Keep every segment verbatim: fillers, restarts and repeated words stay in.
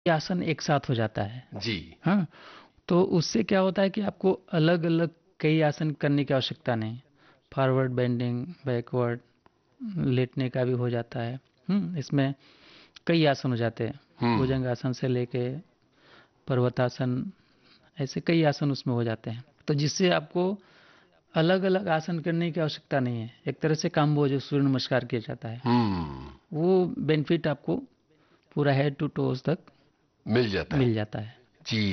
आसन एक साथ हो जाता है। जी। हाँ, तो उससे क्या होता है कि आपको अलग अलग कई आसन करने की आवश्यकता नहीं। फॉरवर्ड बेंडिंग, बैकवर्ड, लेटने का भी हो जाता है। हम्म इसमें कई आसन हो जाते हैं, हम्म। भुजंग आसन से लेके पर्वतासन, ऐसे कई आसन उसमें हो जाते हैं। तो जिससे आपको अलग अलग आसन करने की आवश्यकता नहीं है। एक तरह से काम्बो जो सूर्य नमस्कार किया जाता है, हम्म। वो बेनिफिट आपको पूरा हेड टू टोज तक मिल जाता है। मिल जाता है। जी।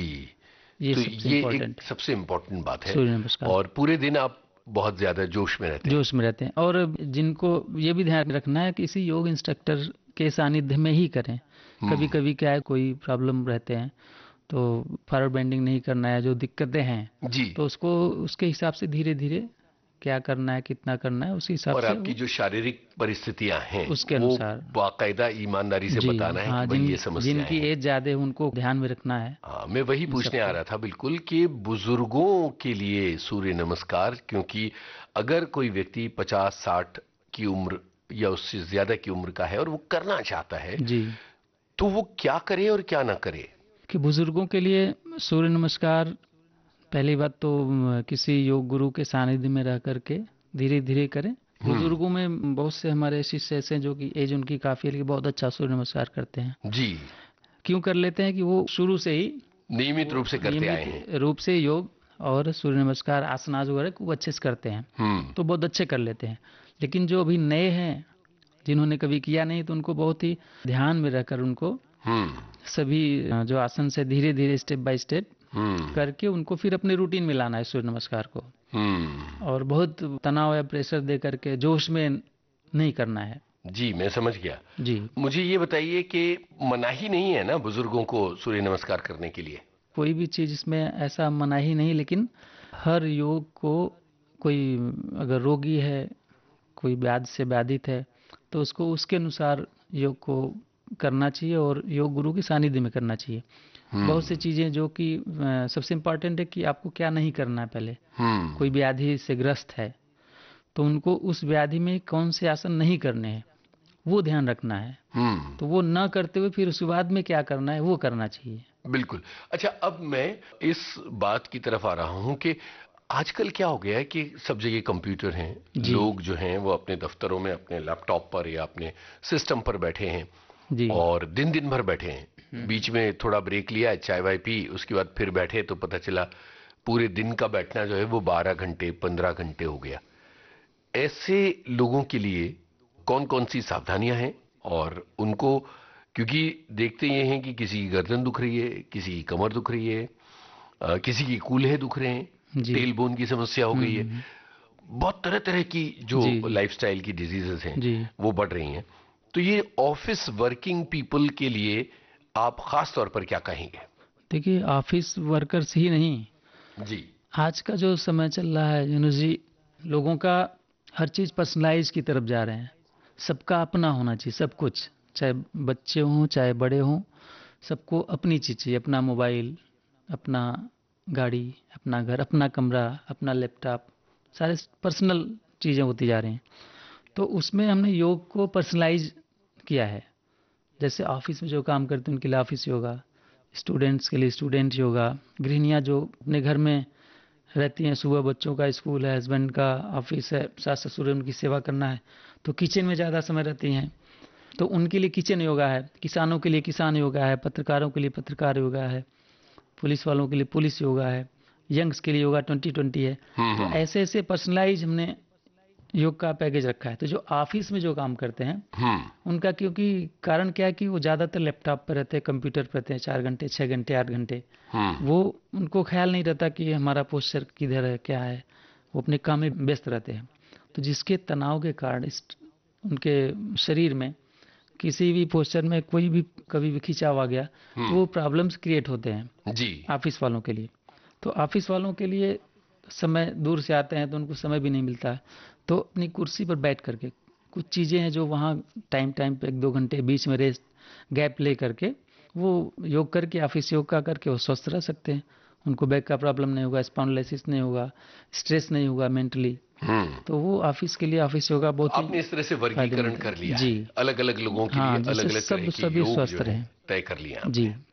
ये तो सबसे ये एक इम्पोर्टेंट है, सबसे इम्पोर्टेंट बात है। सूर्य नमस्कार। और पूरे दिन आप बहुत ज्यादा जोश में रहते हैं। जोश में रहते हैं, और जिनको ये भी ध्यान रखना है कि किसी योग इंस्ट्रक्टर के सानिध्य में ही करें। कभी हम्म। कभी क्या है, कोई प्रॉब्लम रहते हैं तो फॉरवर्ड बेंडिंग नहीं करना है, जो दिक्कतें हैं जी। तो उसको उसके हिसाब से धीरे धीरे क्या करना है, कितना करना है, उसी हिसाब और से आपकी वो जो शारीरिक परिस्थितियां हैं उसके वो अनुसार। बाकायदा ईमानदारी से जी बताना है हाँ, कि भाई जिन ये समस्याएं जिनकी हैं। एज ज़्यादा है उनको ध्यान में रखना है हाँ, मैं वही इन पूछने आ सबको। रहा था बिल्कुल कि बुजुर्गों के लिए सूर्य नमस्कार, क्योंकि अगर कोई व्यक्ति पचास साठ की उम्र या उससे ज्यादा की उम्र का है और वो करना चाहता है, जी, तो वो क्या करे और क्या ना करे? कि बुजुर्गों के लिए सूर्य नमस्कार, पहली बात तो म, किसी योग गुरु के सानिध्य में रह करके धीरे धीरे करें। हम्म। बुजुर्गों में बहुत से हमारे शिष्य ऐसे हैं जो कि एज उनकी काफ़ी है लेकिन बहुत अच्छा सूर्य नमस्कार करते हैं। जी। क्यों कर लेते हैं कि वो शुरू से ही नियमित वो रूप से करते आए नियमित हैं। रूप से योग और सूर्य नमस्कार, आसनाज वगैरह वो अच्छे से करते हैं, हम्म। तो बहुत अच्छे कर लेते हैं। लेकिन जो अभी नए हैं, जिन्होंने कभी किया नहीं, तो उनको बहुत ही ध्यान में रहकर उनको हम्म। सभी अ, जो आसन से धीरे धीरे स्टेप बाय स्टेप हम्म। करके उनको फिर अपने रूटीन में लाना है सूर्य नमस्कार को। हम्म। और बहुत तनाव या प्रेशर दे करके जोश में नहीं करना है। जी, मैं समझ गया। जी, मुझे ये बताइए कि मनाही नहीं है ना बुजुर्गों को सूर्य नमस्कार करने के लिए? कोई भी चीज़ इसमें ऐसा मना ही नहीं, लेकिन हर योग को, कोई अगर रोगी है, कोई व्याधि से बाधित है, तो उसको उसके अनुसार योग को करना चाहिए और योग गुरु के सानिध्य में करना चाहिए। बहुत सी हम्म। चीज़ें जो कि अ, सबसे इम्पोर्टेंट है कि आपको क्या नहीं करना है पहले। हम्म। कोई व्याधि से ग्रस्त है तो उनको उस व्याधि में कौन से आसन नहीं करने हैं, वो ध्यान रखना है। हम्म। तो वो ना करते हुए फिर उसके बाद में क्या करना है वो करना चाहिए। बिल्कुल। अच्छा, अब मैं इस बात की तरफ आ रहा हूं कि आजकल क्या हो गया है कि सब जगह कंप्यूटर हैं। जी, लोग जो हैं वो अपने दफ्तरों में अपने लैपटॉप पर या अपने सिस्टम पर बैठे हैं जी। और दिन दिन भर बैठे हैं। हम्म, बीच में थोड़ा ब्रेक लिया, चाय वाय पी, उसके बाद फिर बैठे तो पता चला पूरे दिन का बैठना जो है वो बारह घंटे पंद्रह घंटे हो गया। ऐसे लोगों के लिए कौन कौन सी सावधानियां हैं? और उनको, क्योंकि देखते ये हैं कि किसी की गर्दन दुख रही है, किसी की कमर दुख रही है, अ, किसी की कूल्हे दुख रहे हैं, जी। टेल बोन की समस्या हो हम्म, गई है। हम्म, बहुत तरह तरह की जो जी, जी, लाइफस्टाइल की डिजीजेस हैं जी। वो बढ़ रही हैं। तो ये ऑफिस वर्किंग पीपल के लिए आप खास तौर पर क्या कहेंगे? देखिए, ऑफिस वर्कर्स ही नहीं, जी। आज का जो समय चल रहा है यूनुस जी, लोगों का हर चीज़ पर्सनलाइज की तरफ जा रहे हैं। सबका अपना होना चाहिए सब कुछ, चाहे बच्चे हों चाहे बड़े हों, सबको अपनी चीज़ चाहिए। अपना मोबाइल, अपना गाड़ी, अपना घर, अपना कमरा, अपना लैपटॉप, सारे पर्सनल चीज़ें होती जा रही हैं। तो उसमें हमने योग को पर्सनलाइज किया है। जैसे ऑफिस में जो काम करते हैं उनके लिए ऑफिस योगा, स्टूडेंट्स के लिए स्टूडेंट योगा, गृहिणियाँ जो अपने घर में रहती हैं, सुबह बच्चों का स्कूल है, हस्बैंड का ऑफिस है, सास ससुर है, उनकी सेवा करना है, तो किचन में ज़्यादा समय रहती हैं, तो उनके लिए किचन योगा है। किसानों के लिए किसान योगा है, पत्रकारों के लिए पत्रकार योगा है, पुलिस वालों के लिए पुलिस योगा है, यंग्स के लिए योगा ट्वेंटी ट्वेंटी है। हम्म। तो हम्म। ऐसे ऐसे पर्सनलाइज हमने योग का पैकेज रखा है। तो जो ऑफिस में जो काम करते हैं हम्म। उनका, क्योंकि कारण क्या है कि वो ज़्यादातर लैपटॉप पर रहते हैं, कंप्यूटर पर रहते हैं, चार घंटे, छः घंटे, आठ घंटे, हम्म। वो उनको ख्याल नहीं रहता कि हमारा पोस्चर किधर है, क्या है। वो अपने काम में व्यस्त रहते हैं। तो जिसके तनाव के कारण इस उनके शरीर में किसी भी पोस्चर में कोई भी कभी भी खिंचाव आ गया तो वो हम्म। प्रॉब्लम्स क्रिएट होते हैं जी। ऑफिस वालों के लिए। तो ऑफिस वालों के लिए समय, दूर से आते हैं तो उनको समय भी नहीं मिलता है। तो अपनी कुर्सी पर बैठ करके कुछ चीज़ें हैं जो वहाँ टाइम टाइम पे एक दो घंटे बीच में रेस्ट गैप ले करके वो योग करके, ऑफिस योग का करके वो स्वस्थ रह सकते हैं। उनको बैक का प्रॉब्लम नहीं होगा, स्पॉन्डिलोसिस नहीं होगा, स्ट्रेस नहीं होगा मेंटली। हम्म। तो वो ऑफिस के लिए ऑफिस योगा तो बहुत ही आपने इस तरह से वर्गीकरण फायदेमंद कर है। लिया जी है, अलग अलग लोगों के लिए हाँ, जिससे अलग अलग तरह सब के सभी योग जो स्वस्थ हैं रहें। तय कर लिए जी, आपने।